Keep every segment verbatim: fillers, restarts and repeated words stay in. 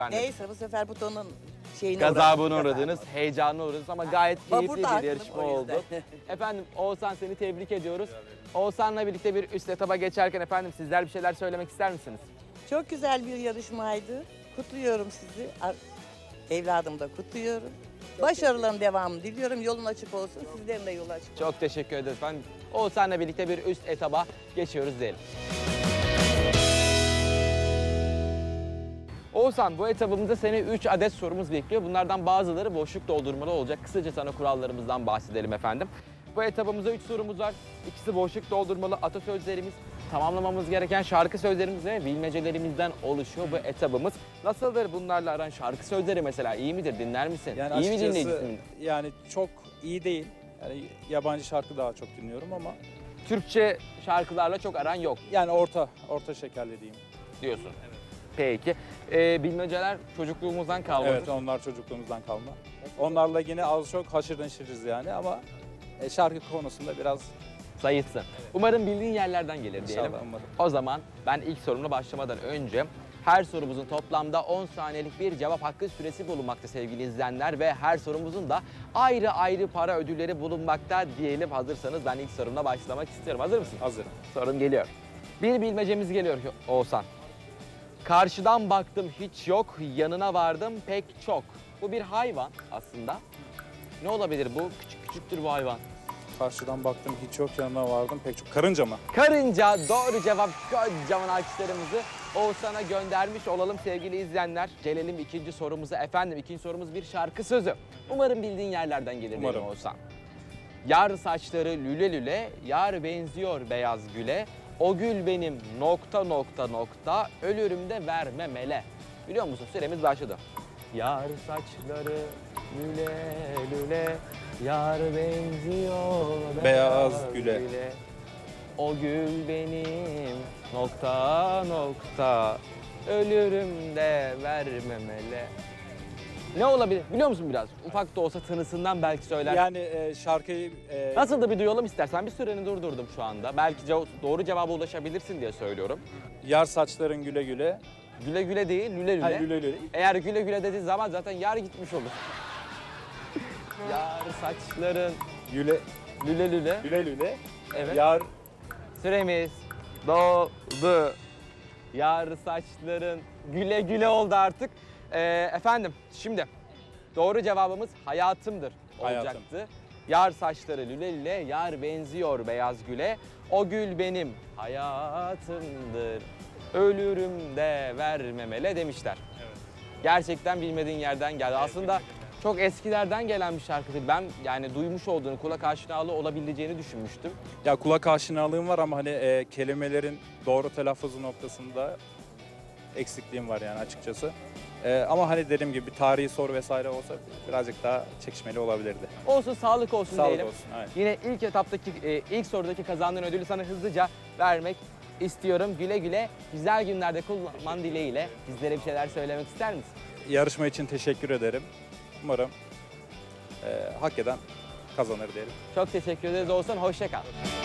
Neyse bu sefer butonun şeyine Gazabına uğradık. uğradınız, heyecanına uğradınız ama gayet Vapurda keyifli bir haklı, yarışma o oldu. yüzden. Efendim Oğuzhan seni tebrik ediyoruz. Oğuzhan'la birlikte bir üst etaba geçerken efendim sizler bir şeyler söylemek ister misiniz? Çok güzel bir yarışmaydı. Kutluyorum sizi. Ar- Evladım da kutluyorum. Başarıların devamını diliyorum. Yolun açık olsun. Sizlerin de yolu açık olsun. Çok teşekkür ederiz efendim. Oğuzhan'la birlikte bir üst etaba geçiyoruz diyelim. Oğuzhan, bu etabımızda seni üç adet sorumuz bekliyor. Bunlardan bazıları boşluk doldurmalı olacak. Kısaca sana kurallarımızdan bahsedelim efendim. Bu etabımızda üç sorumuz var. İkisi boşluk doldurmalı atasözlerimiz. Tamamlamamız gereken şarkı sözlerimiz ve bilmecelerimizden oluşuyor bu etabımız. Nasıldır bunlarla aran? Şarkı sözleri mesela iyi midir? Dinler misin? Yani iyi mi açıkçası dinleyicisin? yani çok iyi değil. Yani yabancı şarkı daha çok dinliyorum ama Türkçe şarkılarla çok aran yok yani orta orta şekerli diyeyim. diyorsun. Peki. Ee, bilmeceler çocukluğumuzdan kalmadır. Evet, onlar çocukluğumuzdan kalma. Onlarla yine az çok haşır neşiriz yani ama e, şarkı konusunda biraz Zayıfsın. Umarım bildiğin yerlerden gelir diyelim. inşallah umarım. O zaman ben ilk sorumla başlamadan önce her sorumuzun toplamda on saniyelik bir cevap hakkı süresi bulunmakta sevgili izleyenler ve her sorumuzun da ayrı ayrı para ödülleri bulunmakta diyelim. Hazırsanız ben ilk sorumla başlamak istiyorum. Hazır mısın? Hazırım. Sorum geliyor. Bir bilmecemiz geliyor Oğuzhan. Karşıdan baktım hiç yok, yanına vardım pek çok. Bu bir hayvan aslında. Ne olabilir bu? Küçük küçüktür bu hayvan. Karşıdan baktım hiç yok, yanına vardım pek çok. Karınca mı? Karınca doğru cevap. Kocaman alkışlarımızı Oğuzhan'a göndermiş olalım sevgili izleyenler. Gelelim ikinci sorumuza. Efendim ikinci sorumuz bir şarkı sözü. Umarım bildiğin yerlerden gelir diyelim Umarım. Oğuzhan. Yar saçları lüle lüle, yar benziyor beyaz güle. O gül benim nokta nokta nokta, ölürüm de verme mele. Biliyor musun süremiz başladı. Yar saçları lüle lüle, yar benziyor Beyaz güle. O gül benim nokta nokta, ölürüm de vermemele. Ne olabilir biliyor musun biraz? Ufak da olsa tınısından belki söyler. Yani e, şarkıyı e, Nasıl da bir duyalım istersen. Bir süreni durdurdum şu anda. Belki cev- doğru cevaba ulaşabilirsin diye söylüyorum. yar saçların güle güle. Güle güle değil, lüle lüle. Hayır, lüle lüle. Eğer güle güle dediğin zaman zaten yar gitmiş olur. Yar saçların Güle lüle lüle. lüle lüle. Evet. Yar Süremiz doldu. Yar saçların güle güle oldu artık. Ee, efendim şimdi doğru cevabımız hayatımdır olacaktı. Hayatım. Yar saçları lüle lüle, yar benziyor beyaz güle. O gül benim hayatımdır. Ölürüm de vermemele demişler. Evet. Gerçekten bilmediğin yerden geldi. Aslında çok eskilerden gelen bir şarkıdır. Ben yani duymuş olduğunu, kulak aşinalığı olabileceğini düşünmüştüm. Ya kulak aşinalığım var ama hani e, kelimelerin doğru telaffuzu noktasında eksikliğim var yani açıkçası. E, ama hani dediğim gibi bir tarihi soru vesaire olsa birazcık daha çekişmeli olabilirdi. Olsun, sağlık olsun Sağlık diyelim. olsun. Aynen. Yine ilk etaptaki, e, ilk sorudaki kazandığın ödülü sana hızlıca vermek istiyorum. Güle güle, güzel günlerde kullanman dileğiyle bizlere bir şeyler söylemek ister misin? Yarışma için teşekkür ederim. Umarım e, hak eden kazanır diyelim. Çok teşekkür ederiz Oğuzhan, hoşça kal.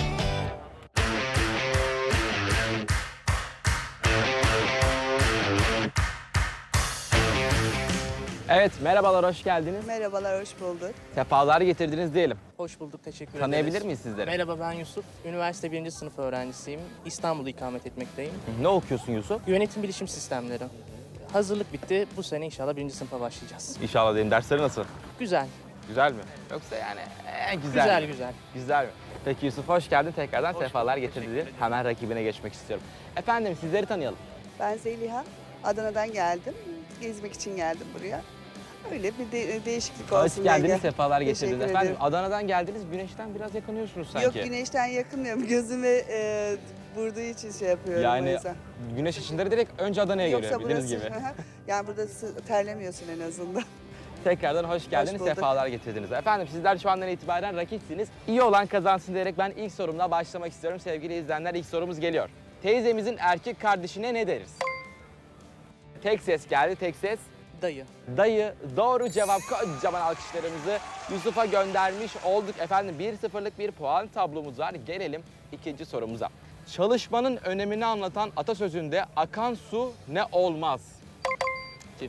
Evet, merhabalar, hoş geldiniz. Merhabalar, hoş bulduk. Sefalar getirdiniz diyelim. Hoş bulduk, teşekkür ederiz. Tanıyabilir miyiz sizleri? Merhaba, ben Yusuf. Üniversite birinci sınıf öğrencisiyim. İstanbul'da ikamet etmekteyim. Ne okuyorsun Yusuf? Yönetim bilişim sistemleri. Hazırlık bitti. Bu sene inşallah birinci sınıfa başlayacağız. İnşallah diyeyim. Dersleri nasıl? Güzel, Güzel mi? Yoksa yani ee, güzel güzel, mi? güzel. Güzel mi? Peki Yusuf hoş geldin. Tekrardan Hoş sefalar bulduk, getirdin. teşekkür ederim. Hemen rakibine geçmek istiyorum. Efendim sizleri tanıyalım. Ben Zeliha, Adana'dan geldim. Gezmek için geldim buraya. Öyle bir de- değişiklik olsun Hoş diye geldiniz, gel- sefalar getirdiniz. Teşekkür Efendim ederim. Adana'dan geldiniz. Güneşten biraz yakınıyorsunuz sanki. Yok, güneşten yakınmıyorum. Gözüme e, vurduğu için şey yapıyorum o Yani yüzden. güneş ışınları direkt önce Adana'ya geliyor Yoksa bildiğiniz burası, gibi. hı hı. yani burada sı- terlemiyorsun en azından. Tekrardan hoş geldiniz, bulduk. sefalar getirdiniz. Efendim sizler şu andan itibaren rakipsiniz. İyi olan kazansın diyerek ben ilk sorumla başlamak istiyorum. Sevgili izleyenler ilk sorumuz geliyor. Teyzemizin erkek kardeşine ne deriz? Tek ses geldi, tek ses. Dayı. Dayı doğru cevap, kocaman alkışlarımızı Yusuf'a göndermiş olduk. Efendim bir sıfırlık bir puan tablomuz var. Gelelim ikinci sorumuza. Çalışmanın önemini anlatan atasözünde akan su ne olmaz